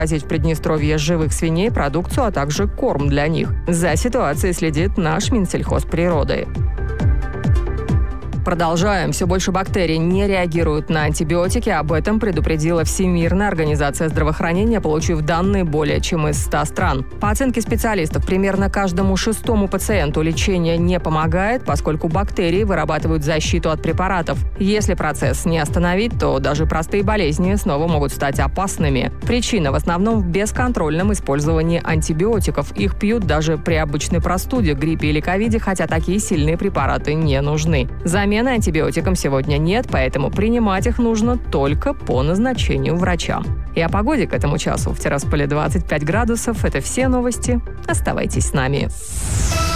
возить в Приднестровье живых свиней, продукцию, а также корм для них. За ситуацией следит наш Минсельхозприроды. Продолжаем. Все больше бактерий не реагируют на антибиотики. Об этом предупредила Всемирная организация здравоохранения, получив данные более чем из 100 стран. По оценке специалистов, примерно каждому 6-му пациенту лечение не помогает, поскольку бактерии вырабатывают защиту от препаратов. Если процесс не остановить, то даже простые болезни снова могут стать опасными. Причина в основном в бесконтрольном использовании антибиотиков. Их пьют даже при обычной простуде, гриппе или ковиде, хотя такие сильные препараты не нужны. Замены антибиотикам сегодня нет, поэтому принимать их нужно только по назначению врача. И о погоде к этому часу в Тирасполе 25 градусов. Это все новости. Оставайтесь с нами.